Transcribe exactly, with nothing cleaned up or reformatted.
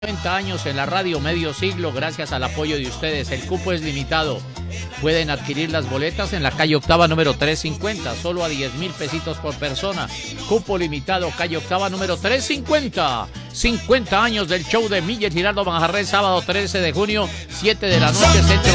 noventa años en la radio, medio siglo, gracias al apoyo de ustedes. El cupo es limitado. Pueden adquirir las boletas en la calle Octava número trescientos cincuenta, solo a diez mil pesitos por persona. Cupo limitado, calle Octava número trescientos cincuenta. cincuenta años del show de Miller Giraldo Manjarres, sábado trece de junio, siete de la noche, centro